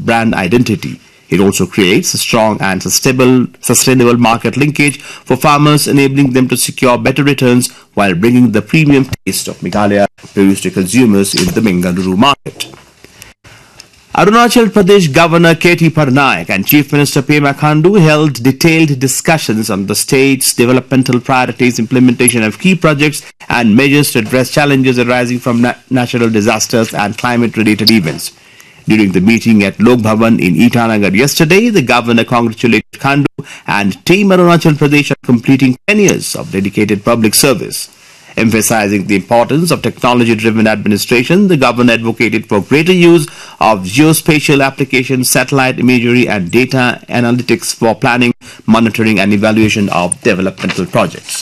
brand identity. It also creates a strong and sustainable market linkage for farmers, enabling them to secure better returns while bringing the premium taste of Meghalaya produce to consumers in the Bengaluru market. Arunachal Pradesh Governor K.T. Parnaik and Chief Minister Pema Khandu held detailed discussions on the state's developmental priorities, implementation of key projects and measures to address challenges arising from natural disasters and climate-related events. During the meeting at Lok Bhavan in Itanagar yesterday, the governor congratulated Khandu and Team Arunachal Pradesh on completing 10 years of dedicated public service. Emphasizing the importance of technology-driven administration, the governor advocated for greater use of geospatial applications, satellite imagery and data analytics for planning, monitoring and evaluation of developmental projects.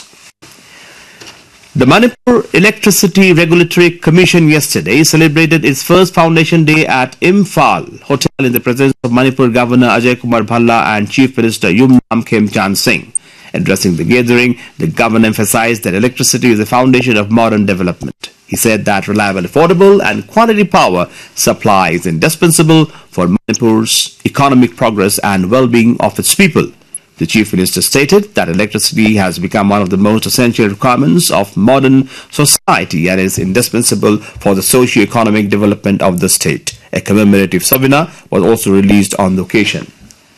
The Manipur Electricity Regulatory Commission yesterday celebrated its first Foundation Day at Imphal Hotel in the presence of Manipur Governor Ajay Kumar Bhalla and Chief Minister Yumnam Khemchand Singh. Addressing the gathering, the governor emphasized that electricity is the foundation of modern development. He said that reliable, affordable and quality power supply is indispensable for Manipur's economic progress and well-being of its people. The Chief Minister stated that electricity has become one of the most essential requirements of modern society and is indispensable for the socio-economic development of the state. A commemorative souvenir was also released on the occasion.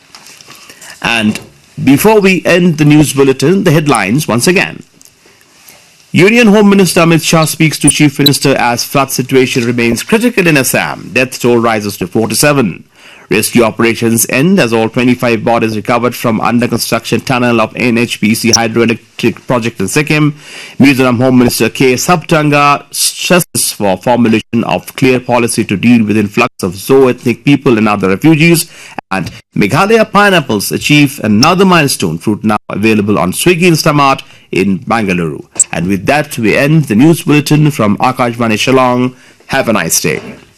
And before we end the news bulletin, the headlines once again. Union Home Minister Amit Shah speaks to Chief Minister as flood situation remains critical in Assam. Death toll rises to 47. Rescue operations end as all 25 bodies recovered from under-construction tunnel of NHPC hydroelectric project in Sikkim. Mizoram Home Minister K. Sabtanga stresses for formulation of clear policy to deal with influx of Zo-ethnic people and other refugees. And Meghalaya pineapples achieve another milestone, fruit now available on Swiggy Instamart in Bengaluru. And with that, we end the news bulletin from Akashvani Shillong. Have a nice day.